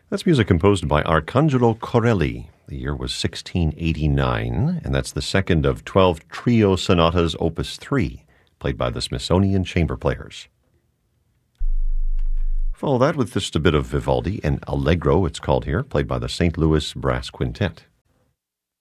That's music composed by Arcangelo Corelli. The year was 1689, and that's the second of 12 trio sonatas opus 3, played by the Smithsonian Chamber Players. Follow that with just a bit of Vivaldi, and Allegro, it's called here, played by the St. Louis Brass Quintet.